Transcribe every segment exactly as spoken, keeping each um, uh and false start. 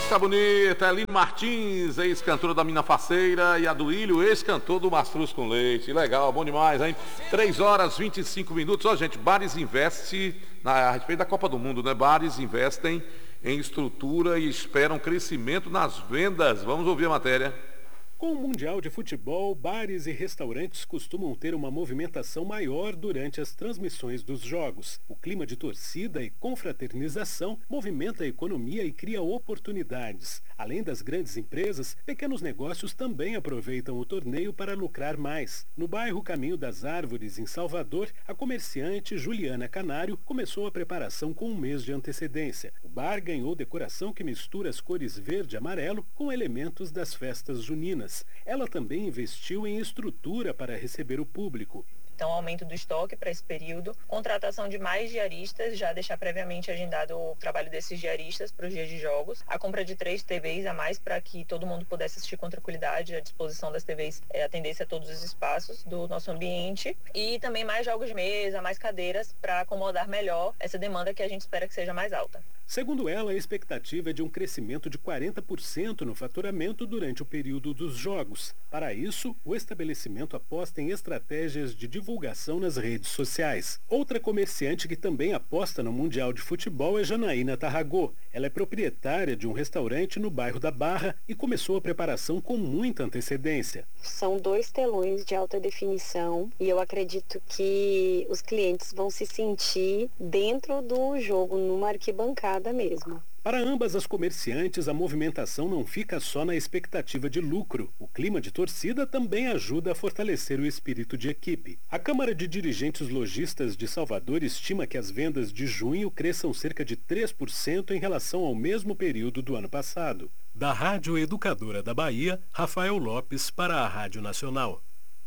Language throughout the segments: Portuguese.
Música bonita, Eline Martins, ex-cantora da Mina Faceira, e a do Ilho, ex-cantor do Mastruz com Leite. Legal, bom demais, hein? três horas e vinte e cinco minutos. Ó, gente, Bares investe, na, a respeito da Copa do Mundo, né? Bares investem em estrutura e esperam crescimento nas vendas. Vamos ouvir a matéria. Com o Mundial de Futebol, bares e restaurantes costumam ter uma movimentação maior durante as transmissões dos jogos. O clima de torcida e confraternização movimenta a economia e cria oportunidades. Além das grandes empresas, pequenos negócios também aproveitam o torneio para lucrar mais. No bairro Caminho das Árvores, em Salvador, a comerciante Juliana Canário começou a preparação com um mês de antecedência. O bar ganhou decoração que mistura as cores verde e amarelo com elementos das festas juninas. Ela também investiu em estrutura para receber o público. Então, aumento do estoque para esse período, contratação de mais diaristas, já deixar previamente agendado o trabalho desses diaristas para os dias de jogos, a compra de três T Vs a mais para que todo mundo pudesse assistir com tranquilidade, a disposição das T Vs é, atendesse a todos os espaços do nosso ambiente, e também mais jogos de mesa, mais cadeiras para acomodar melhor essa demanda que a gente espera que seja mais alta. Segundo ela, a expectativa é de um crescimento de quarenta por cento no faturamento durante o período dos jogos. Para isso, o estabelecimento aposta em estratégias de divulgação nas redes sociais. Outra comerciante que também aposta no Mundial de Futebol é Janaína Tarragô. Ela é proprietária de um restaurante no bairro da Barra e começou a preparação com muita antecedência. São dois telões de alta definição e eu acredito que os clientes vão se sentir dentro do jogo, numa arquibancada mesmo. Para ambas as comerciantes, a movimentação não fica só na expectativa de lucro. O clima de torcida também ajuda a fortalecer o espírito de equipe. A Câmara de Dirigentes Lojistas de Salvador estima que as vendas de junho cresçam cerca de três por cento em relação ao mesmo período do ano passado. Da Rádio Educadora da Bahia, Rafael Lopes para a Rádio Nacional.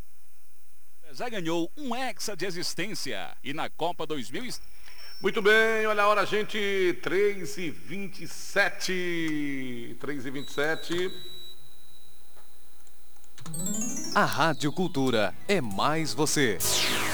Já ganhou um hexa de existência e na Copa dois mil e... Muito bem, olha a hora, gente, três e vinte e sete, três e vinte e sete. A Rádio Cultura é mais você.